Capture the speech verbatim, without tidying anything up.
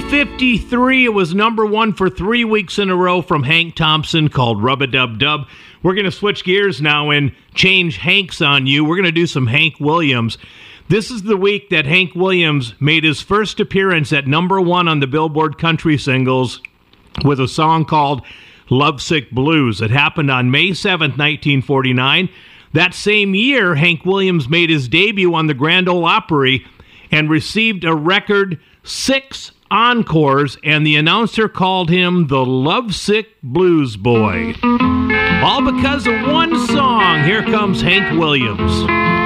fifty-three, it was number one for three weeks in a row from Hank Thompson, called Rub-a-Dub-Dub. We're going to switch gears now and change Hanks on you. We're going to do some Hank Williams. This is the week that Hank Williams made his first appearance at number one on the Billboard Country Singles with a song called Lovesick Blues. It happened on May seventh, nineteen forty-nine. That same year, Hank Williams made his debut on the Grand Ole Opry and received a record six encores, and the announcer called him the Lovesick Blues Boy. All because of one song. Here comes Hank Williams.